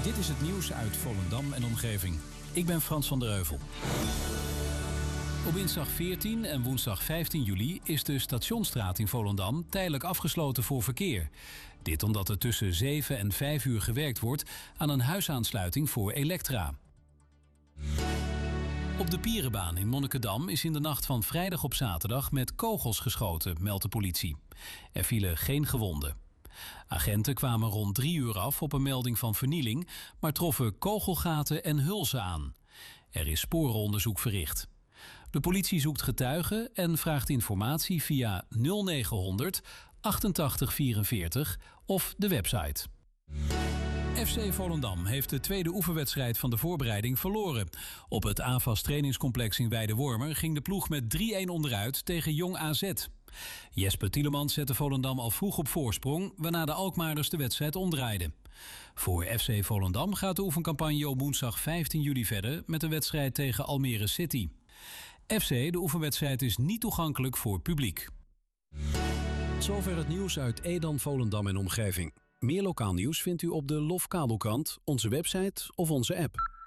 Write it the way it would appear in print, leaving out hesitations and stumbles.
Dit is het nieuws uit Volendam en omgeving. Ik ben Frans van der Heuvel. Op dinsdag 14 en woensdag 15 juli is de Stationsstraat in Volendam tijdelijk afgesloten voor verkeer. Dit omdat er tussen 7 en 5 uur gewerkt wordt aan een huisaansluiting voor Elektra. Op de Pierenbaan in Monnikendam is in de nacht van vrijdag op zaterdag met kogels geschoten, meldt de politie. Er vielen geen gewonden. Agenten kwamen rond 3 uur af op een melding van vernieling, maar troffen kogelgaten en hulzen aan. Er is sporenonderzoek verricht. De politie zoekt getuigen en vraagt informatie via 0900 8844 of de website. FC Volendam heeft de tweede oefenwedstrijd van de voorbereiding verloren. Op het AFAS trainingscomplex in Weidewormer ging de ploeg met 3-1 onderuit tegen Jong AZ. Jesper Tielemans zette Volendam al vroeg op voorsprong, waarna de Alkmaarders de wedstrijd omdraaiden. Voor FC Volendam gaat de oefencampagne op woensdag 15 juli verder met een wedstrijd tegen Almere City. FC, de oefenwedstrijd, is niet toegankelijk voor publiek. Zover het nieuws uit Edam, Volendam en omgeving. Meer lokaal nieuws vindt u op de LOF Kabelkrant, onze website of onze app.